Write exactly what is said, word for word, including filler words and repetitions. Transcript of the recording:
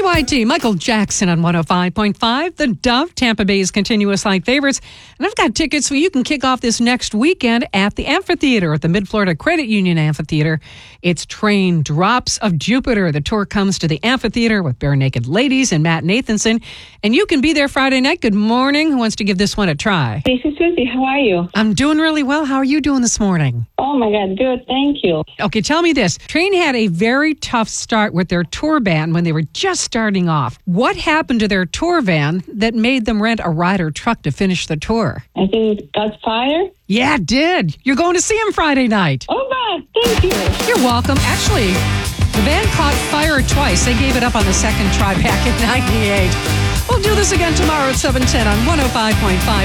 Y T, Michael Jackson on one oh five point five, The Dove, Tampa Bay's continuous light favorites. And I've got tickets so you can kick off this next weekend at the amphitheater, at the Mid-Florida Credit Union Amphitheater. It's Train Drops of Jupiter. The tour comes to the amphitheater with Bare Naked Ladies and Matt Nathanson. And you can be there Friday night. Good morning. Who wants to give this one a try? This is Susie. How are you? I'm doing really well. How are you doing this morning? Oh, my God. Good. Thank you. Okay, tell me this. Train had a very tough start with their tour band when they were just starting off. What happened to their tour van that made them rent a Ryder truck to finish the tour? I think it got fired. Yeah, it did. You're going to see him Friday night. Oh, God. Thank you. You're welcome. Actually, the band caught fire twice. They gave it up on the second try back in ninety-eight. We'll do this again tomorrow at seven ten on one oh five point five